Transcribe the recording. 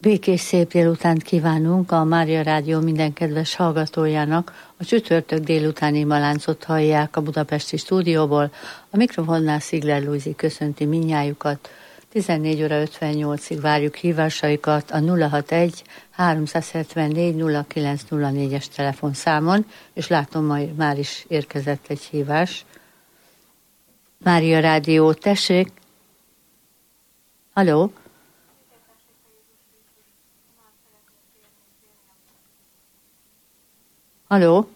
Békés szép délutánt kívánunk a Mária Rádió minden kedves hallgatójának. A csütörtök délutáni Maláncot hallják a budapesti stúdióból. A mikrofonnál Szigler Lujzi köszönti mindnyájukat. 14 óra 58-ig várjuk hívásaikat a 061 374 0904-es telefonszámon, és látom, már is érkezett egy hívás. Mária Rádió, tessék! Halló! Halló?